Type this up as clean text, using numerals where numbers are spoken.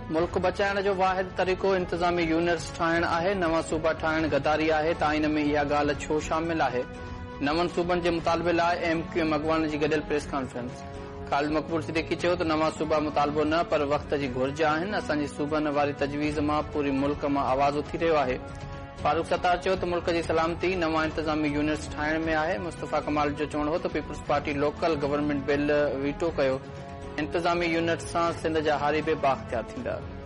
मुल्क बचाइण जो वाहिद तरीक़ो इंतज़ामी यूनिट्स ठाहिण आहे। नवां सूबा ठाहिण गद्दारी आहे त इन में इहा ॻाल्हि छो शामिल आहे? नवनि सूबनि जे मुतालबे लाइ MQM अॻवान जी गॾियल प्रेस कॉन्फ्रेंस। ख़ालिद मक़बूल सिद्दीकी चयो त नवां सूबा मुतालबो न पर वक़्त जी घुर्ज आहिनि। असांजी सूबनि वारी तजवीज़ मां पूरी मुल्क मां आवाज़ उथी रहियो आहे। फारूक सत्तार चयो त मुल्क जी सलामती नवां इंतज़ामी यूनिट्स ठाहिण में आहे। मुस्तफ़ा कमाल जो चवणो हो त peoples party local government bill veto कयो। इंतज़ामी यूनिट्स सां सिंध जा हारी बेबाख्तियार थींदा।